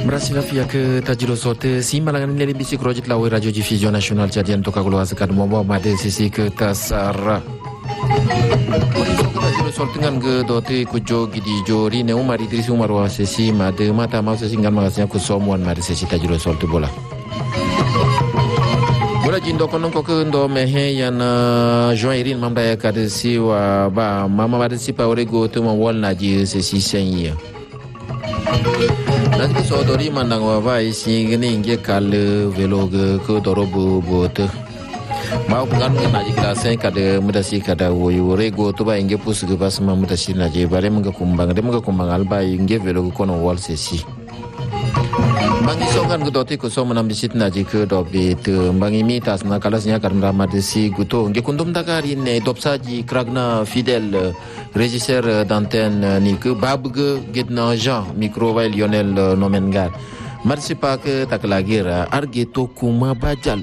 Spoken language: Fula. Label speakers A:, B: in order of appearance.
A: Mrasilafi ke tajiro sote si malangan nilai bisi project lawe radio diffusion nasional jadian toka keluar sekat mombo made sisi ke tasara. Tajiro sote ngan ke dote kujo gidi jori ne umar idris umar wa sesi made mata mau sesi ngan magasnya ku somuan made sesi tajiro sote bola. Bola jindo konon ko ke ndo mehe yan Joan Irin mamdaya kadesi wa ba mama badesi pa orego to wal naji sesi senyi. Nanti sodori mandang wawa isi gini inge kale velo ke dorobu bote. Mau pengan naji klase kada mudasi kada woyu rego to ba inge pus ke bas mudasi naji bare menga kumbang alba inge velo kono wal sesi. Bangi songan ke doti ko so menambisit naji ke dobit bangi mitas na kalasnya karena madesi guto inge kundum takari ne dopsaji kragna fidèle régisseur d'antenne ni ke babge gedna Jean micro vai Lionel Nomengar merci pas que taklagira argeto kuma bajal